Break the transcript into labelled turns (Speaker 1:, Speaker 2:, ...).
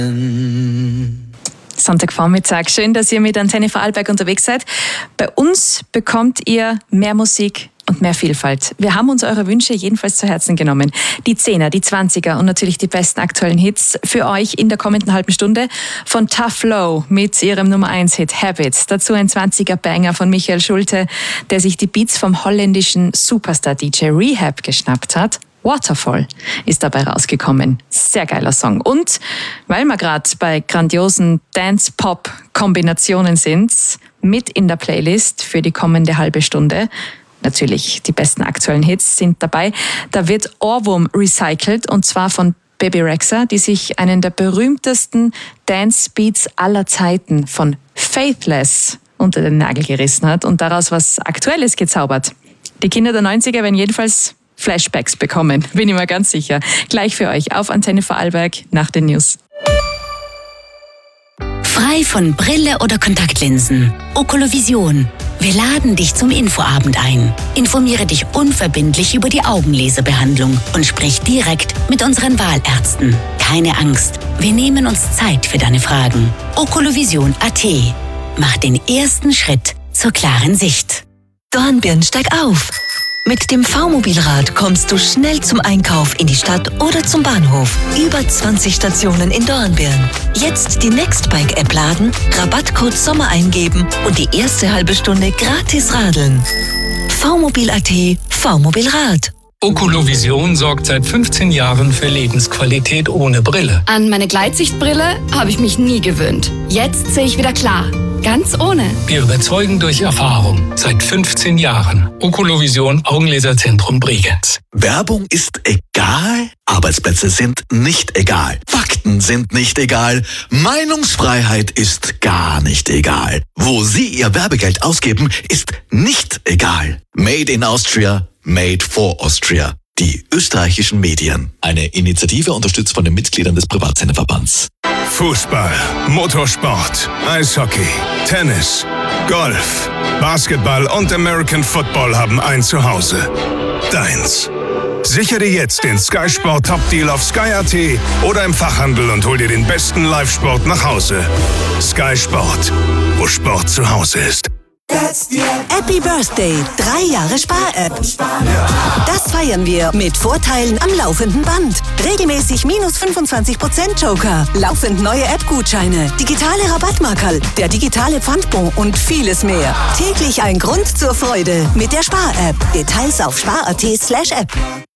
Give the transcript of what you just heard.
Speaker 1: Sonntagvormittag. Schön, dass ihr mit Antenne Vorarlberg unterwegs seid. Bei uns bekommt ihr mehr Musik und mehr Vielfalt. Wir haben uns eure Wünsche jedenfalls zu Herzen genommen. Die 10er, die 20er und natürlich die besten aktuellen Hits für euch in der kommenden halben Stunde. Von Tough Low mit ihrem Nummer 1 Hit Habits. Dazu ein 20er Banger von Michael Schulte, der sich die Beats vom holländischen Superstar-DJ Rehab geschnappt hat. Waterfall ist dabei rausgekommen. Sehr geiler Song. Und weil wir gerade bei grandiosen Dance-Pop-Kombinationen sind, mit in der Playlist für die kommende halbe Stunde, natürlich die besten aktuellen Hits sind dabei, da wird Ohrwurm recycelt und zwar von Bebe Rexha, die sich einen der berühmtesten Dance-Beats aller Zeiten von Faithless unter den Nagel gerissen hat und daraus was Aktuelles gezaubert. Die Kinder der 90er werden jedenfalls Flashbacks bekommen, bin ich mir ganz sicher. Gleich für euch auf Antenne Vorarlberg nach den News.
Speaker 2: Frei von Brille oder Kontaktlinsen. Okolovision. Wir laden dich zum Infoabend ein. Informiere dich unverbindlich über die Augenlaserbehandlung und sprich direkt mit unseren Wahlärzten. Keine Angst, wir nehmen uns Zeit für deine Fragen. Okolovision.at. Mach den ersten Schritt zur klaren Sicht.
Speaker 3: Dornbirn, steig auf! Mit dem V-Mobilrad kommst du schnell zum Einkauf in die Stadt oder zum Bahnhof. Über 20 Stationen in Dornbirn. Jetzt die Nextbike-App laden, Rabattcode Sommer eingeben und die erste halbe Stunde gratis radeln. V-Mobil.at, V-Mobilrad.
Speaker 4: Okolovision sorgt seit 15 Jahren für Lebensqualität ohne Brille.
Speaker 5: An meine Gleitsichtbrille habe ich mich nie gewöhnt. Jetzt sehe ich wieder klar. Ganz ohne.
Speaker 4: Wir überzeugen durch Erfahrung. Seit 15 Jahren. Okolovision Augenlaserzentrum Bregenz.
Speaker 6: Werbung ist egal, Arbeitsplätze sind nicht egal, Fakten sind nicht egal, Meinungsfreiheit ist gar nicht egal. Wo Sie Ihr Werbegeld ausgeben, ist nicht egal. Made in Austria, made for Austria. Die österreichischen Medien. Eine Initiative unterstützt von den Mitgliedern des Privatsenderverbands.
Speaker 7: Fußball, Motorsport, Eishockey, Tennis, Golf, Basketball und American Football haben ein Zuhause. Deins. Sichere dir jetzt den Sky Sport Top Deal auf Sky.at oder im Fachhandel und hol dir den besten Live-Sport nach Hause. Sky Sport, wo Sport zu Hause ist.
Speaker 8: Happy Birthday, 3 Jahre Spar-App. Das feiern wir mit Vorteilen am laufenden Band. Regelmäßig minus 25% Joker, laufend neue App-Gutscheine, digitale Rabattmarkerl, der digitale Pfandbon und vieles mehr. Täglich ein Grund zur Freude mit der Spar-App. Details auf spar.at/app.